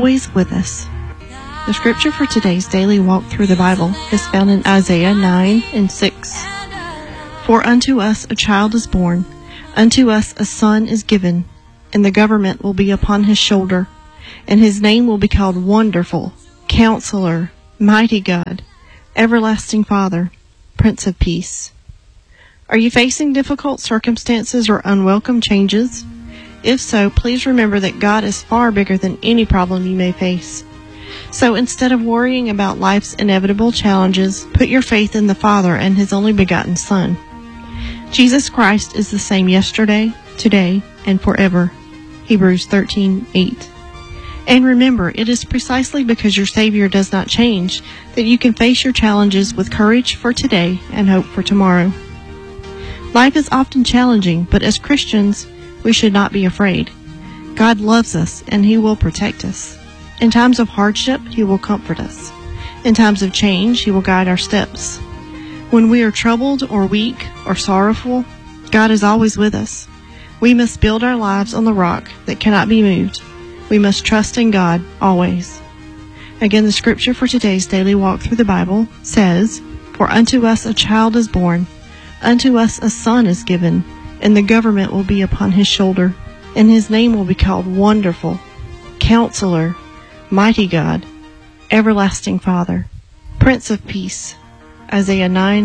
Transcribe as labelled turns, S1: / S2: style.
S1: always with us. The scripture for today's daily walk through the Bible is found in Isaiah 9:6. For unto us a child is born, unto us a son is given, and the government will be upon his shoulder, and his name will be called Wonderful, Counselor, Mighty God, Everlasting Father, Prince of Peace. Are you facing difficult circumstances or unwelcome changes? If so, please remember that God is far bigger than any problem you may face. So instead of worrying about life's inevitable challenges, put your faith in the Father and His only begotten Son. Jesus Christ is the same yesterday, today, and forever. Hebrews 13:8. And remember, it is precisely because your Savior does not change that you can face your challenges with courage for today and hope for tomorrow. Life is often challenging, but as Christians, we should not be afraid. God loves us and He will protect us. In times of hardship, He will comfort us. In times of change, He will guide our steps. When we are troubled or weak or sorrowful, God is always with us. We must build our lives on the rock that cannot be moved. We must trust in God always. Again, the scripture for today's daily walk through the Bible says, For unto us a child is born, unto us a son is given, and the government will be upon his shoulder, and his name will be called Wonderful, Counselor, Mighty God, Everlasting Father, Prince of Peace. Isaiah 9